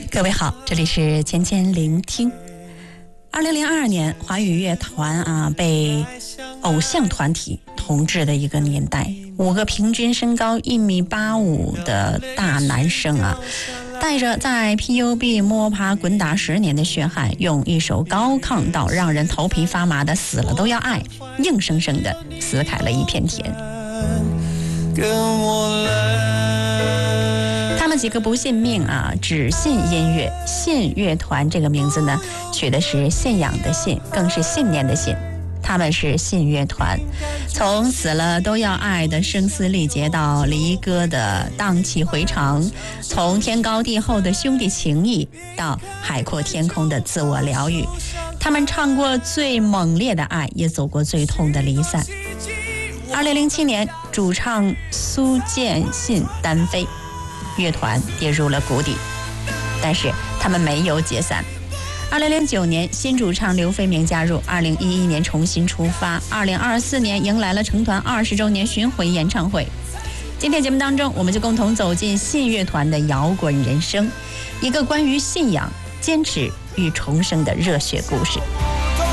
各位好，这里是千千聆听。2002年，华语乐团被偶像团体统治的一个年代，5个平均身高1.85米的大男生带着在 PUB 摸爬滚打10年的血汗，用一首高亢到让人头皮发麻的《死了都要爱》，硬生生的撕开了一片天。他们几个不信命只信音乐。信乐团这个名字呢，取的是信仰的信，更是信念的信。他们是信乐团，从死了都要爱的声嘶力竭到离歌的荡气回肠，从天高地厚的兄弟情谊到海阔天空的自我疗愈。他们唱过最猛烈的爱，也走过最痛的离散。2007年，主唱苏建信单飞，乐团跌入了谷底，但是他们没有解散。2009年，新主唱刘飞明加入，2011年重新出发，2024年迎来了成团20周年巡回演唱会。今天节目当中，我们就共同走进信乐团的摇滚人生，一个关于信仰、坚持与重生的热血故事。